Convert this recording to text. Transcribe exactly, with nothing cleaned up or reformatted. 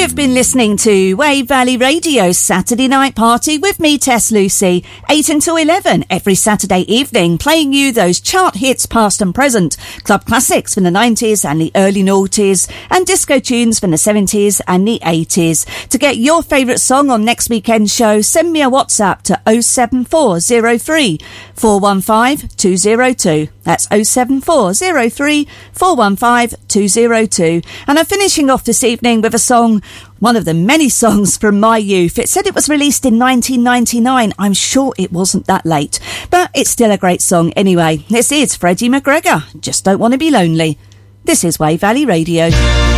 You've been listening to Wave Valley Radio's Saturday Night Party with me, Tess Lucy, eight until eleven every Saturday evening, playing you those chart hits past and present, club classics from the nineties and the early noughties, and disco tunes from the seventies and the eighties. To get your favourite song on next weekend's show, send me a WhatsApp to oh seven four oh three, four one five, two oh two. That's oh seven four oh three, four one five, two oh two. And I'm finishing off this evening with a song, one of the many songs from my youth. It said it was released in nineteen ninety-nine. I'm sure it wasn't that late, but it's still a great song anyway. This is Freddie McGregor, Just Don't Want to Be Lonely. This is Wave Valley Radio.